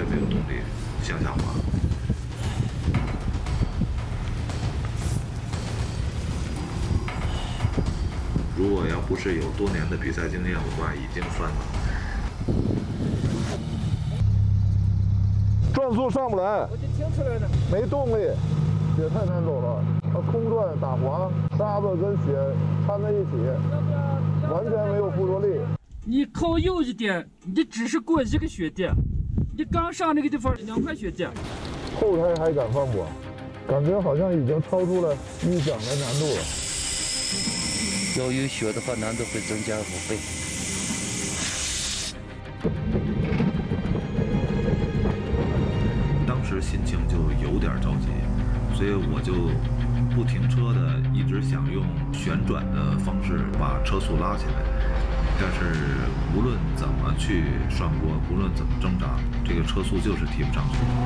全没有动力向下滑。如果要不是有多年的比赛经验，我爸已经翻了。 转速上不来， 我就听出来了， 没动力，雪太难走了。它空转打滑，沙子跟雪掺在一起，完全没有附着力。 你靠右一点，你只是过一个雪点，你刚上那个地方2块雪点。 后胎还敢放不？感觉好像已经超出了预想的难度了。 要有雪的话，难度会增加5倍。 当时心情就有点着急，所以我就不停车的一直想用旋转的方式把车速拉起来。但是无论怎么去涮锅，无论怎么挣扎，这个车速就是提不上去。